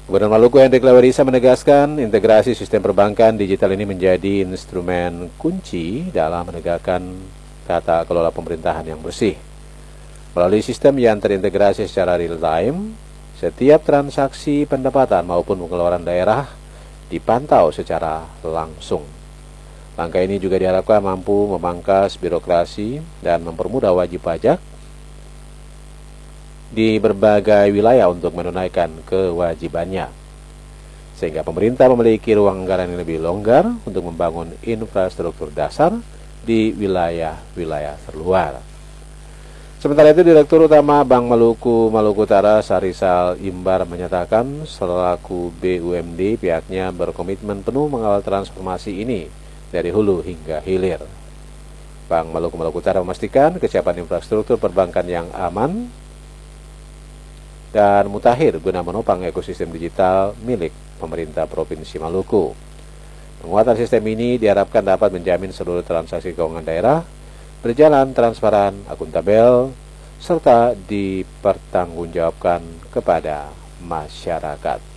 Gubernur Maluku Hendrik Lawerisa menegaskan integrasi sistem perbankan digital ini menjadi instrumen kunci dalam menegakkan tata kelola pemerintahan yang bersih. Melalui sistem yang terintegrasi secara real time, setiap transaksi pendapatan maupun pengeluaran daerah dipantau secara langsung. Langkah ini juga diharapkan mampu memangkas birokrasi dan mempermudah wajib pajak di berbagai wilayah untuk menunaikan kewajibannya, sehingga pemerintah memiliki ruang anggaran yang lebih longgar untuk membangun infrastruktur dasar di wilayah-wilayah terluar. Sementara itu, Direktur Utama Bank Maluku Utara Sarisal Imbar menyatakan selaku BUMD pihaknya berkomitmen penuh mengawal transformasi ini dari hulu hingga hilir. Bank Maluku Utara memastikan kesiapan infrastruktur perbankan yang aman dan mutakhir guna menopang ekosistem digital milik pemerintah Provinsi Maluku. Penguatan sistem ini diharapkan dapat menjamin seluruh transaksi keuangan daerah berjalan transparan, akuntabel, serta dipertanggungjawabkan kepada masyarakat.